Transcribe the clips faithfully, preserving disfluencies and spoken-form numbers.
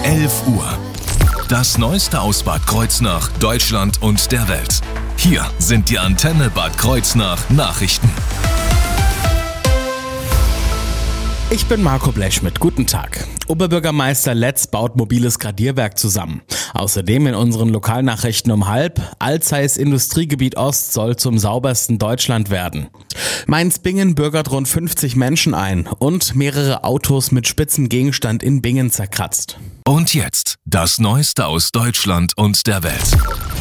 elf Uhr. Das Neueste aus Bad Kreuznach, Deutschland und der Welt. Hier sind die Antenne Bad Kreuznach Nachrichten. Ich bin Marco Blechschmidt, guten Tag. Oberbürgermeister Letz baut mobiles Gradierwerk zusammen. Außerdem in unseren Lokalnachrichten um halb, Alzeis Industriegebiet Ost soll zum saubersten Deutschland werden. Mainz-Bingen bürgert rund fünfzig Menschen ein und mehrere Autos mit spitzem Gegenstand in Bingen zerkratzt. Und jetzt das Neueste aus Deutschland und der Welt.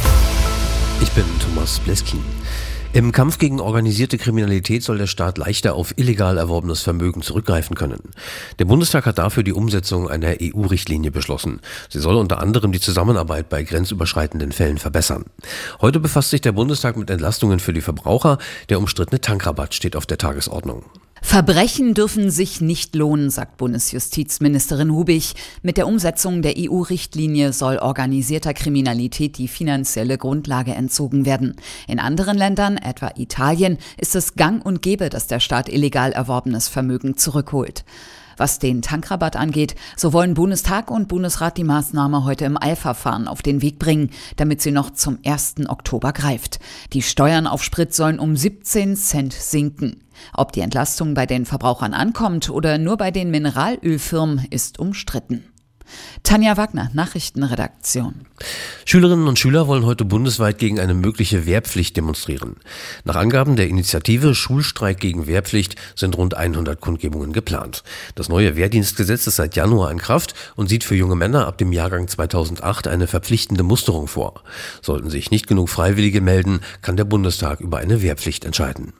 Ich bin Thomas Bleskin. Im Kampf gegen organisierte Kriminalität soll der Staat leichter auf illegal erworbenes Vermögen zurückgreifen können. Der Bundestag hat dafür die Umsetzung einer E U-Richtlinie beschlossen. Sie soll unter anderem die Zusammenarbeit bei grenzüberschreitenden Fällen verbessern. Heute befasst sich der Bundestag mit Entlastungen für die Verbraucher. Der umstrittene Tankrabatt steht auf der Tagesordnung. Verbrechen dürfen sich nicht lohnen, sagt Bundesjustizministerin Hubig. Mit der Umsetzung der E U-Richtlinie soll organisierter Kriminalität die finanzielle Grundlage entzogen werden. In anderen Ländern, etwa Italien, ist es gang und gäbe, dass der Staat illegal erworbenes Vermögen zurückholt. Was den Tankrabatt angeht, so wollen Bundestag und Bundesrat die Maßnahme heute im Eilverfahren auf den Weg bringen, damit sie noch zum ersten Oktober greift. Die Steuern auf Sprit sollen um siebzehn Cent sinken. Ob die Entlastung bei den Verbrauchern ankommt oder nur bei den Mineralölfirmen, ist umstritten. Tanja Wagner, Nachrichtenredaktion. Schülerinnen und Schüler wollen heute bundesweit gegen eine mögliche Wehrpflicht demonstrieren. Nach Angaben der Initiative Schulstreik gegen Wehrpflicht sind rund hundert Kundgebungen geplant. Das neue Wehrdienstgesetz ist seit Januar in Kraft und sieht für junge Männer ab dem Jahrgang zweitausendacht eine verpflichtende Musterung vor. Sollten sich nicht genug Freiwillige melden, kann der Bundestag über eine Wehrpflicht entscheiden.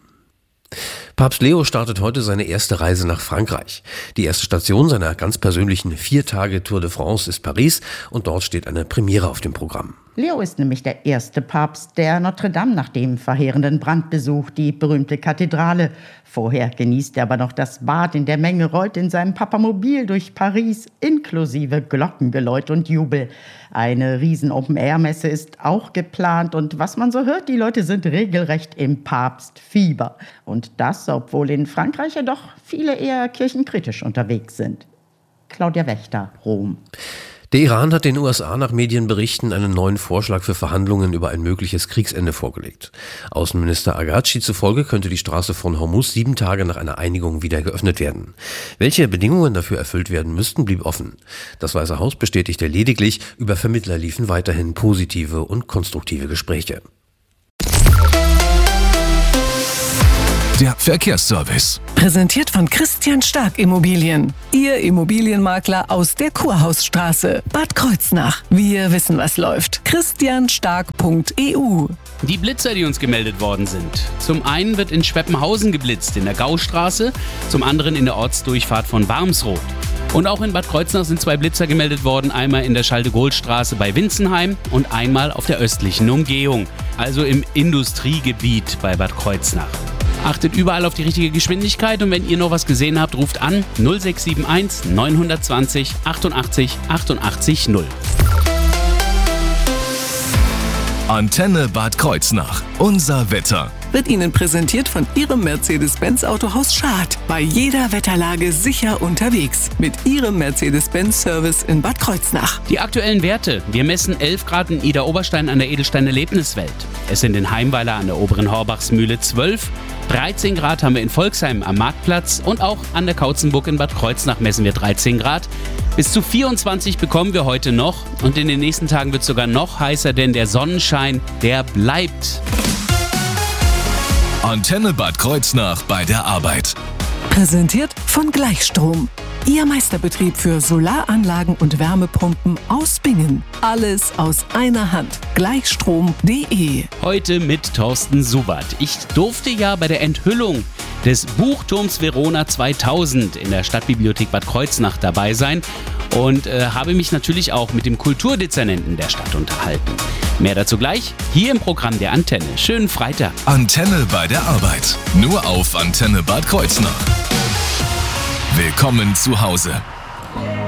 Papst Leo startet heute seine erste Reise nach Frankreich. Die erste Station seiner ganz persönlichen vier Tage Tour de France ist Paris und dort steht eine Premiere auf dem Programm. Leo ist nämlich der erste Papst, der Notre Dame nach dem verheerenden Brand besucht, die berühmte Kathedrale. Vorher genießt er aber noch das Bad in der Menge, rollt in seinem Papamobil durch Paris, inklusive Glockengeläut und Jubel. Eine riesen Open-Air-Messe ist auch geplant und was man so hört, die Leute sind regelrecht im Papstfieber. Und das, obwohl in Frankreich ja doch viele eher kirchenkritisch unterwegs sind. Claudia Wächter, Rom. Der Iran hat den U S A nach Medienberichten einen neuen Vorschlag für Verhandlungen über ein mögliches Kriegsende vorgelegt. Außenminister Agachi zufolge könnte die Straße von Hormuz sieben Tage nach einer Einigung wieder geöffnet werden. Welche Bedingungen dafür erfüllt werden müssten, blieb offen. Das Weiße Haus bestätigte lediglich, über Vermittler liefen weiterhin positive und konstruktive Gespräche. Der Verkehrsservice. Präsentiert von Christian Stark Immobilien. Ihr Immobilienmakler aus der Kurhausstraße, Bad Kreuznach. Wir wissen, was läuft. christian stark punkt e u. Die Blitzer, die uns gemeldet worden sind. Zum einen wird in Schweppenhausen geblitzt, in der Gaustraße, zum anderen in der Ortsdurchfahrt von Barmsroth. Und auch in Bad Kreuznach sind zwei Blitzer gemeldet worden, einmal in der Schalde-Gohl-Straße bei Winzenheim und einmal auf der östlichen Umgehung, also im Industriegebiet bei Bad Kreuznach. Achtet überall auf die richtige Geschwindigkeit und wenn ihr noch was gesehen habt, ruft an null sechs sieben eins neun zwei null achtundachtzig achtundachtzig null. Antenne Bad Kreuznach. Unser Wetter. Wird Ihnen präsentiert von Ihrem Mercedes-Benz Autohaus Schad. Bei jeder Wetterlage sicher unterwegs. Mit Ihrem Mercedes-Benz-Service in Bad Kreuznach. Die aktuellen Werte. Wir messen elf Grad in Idar-Oberstein an der Edelstein-Erlebniswelt. Es sind in Heimweiler an der oberen Horbachsmühle zwölf. dreizehn Grad haben wir in Volksheim am Marktplatz und auch an der Kautzenburg in Bad Kreuznach messen wir dreizehn Grad. Bis zu vierundzwanzig bekommen wir heute noch und in den nächsten Tagen wird es sogar noch heißer, denn der Sonnenschein, der bleibt. Antenne Bad Kreuznach bei der Arbeit. Präsentiert von Gleichstrom. Ihr Meisterbetrieb für Solaranlagen und Wärmepumpen aus Bingen. Alles aus einer Hand. Gleichstrom punkt de. Heute mit Thorsten Subert. Ich durfte ja bei der Enthüllung des Buchturms Verona zweitausend in der Stadtbibliothek Bad Kreuznach dabei sein und äh, habe mich natürlich auch mit dem Kulturdezernenten der Stadt unterhalten. Mehr dazu gleich hier im Programm der Antenne. Schönen Freitag. Antenne bei der Arbeit. Nur auf Antenne Bad Kreuznach. Willkommen zu Hause.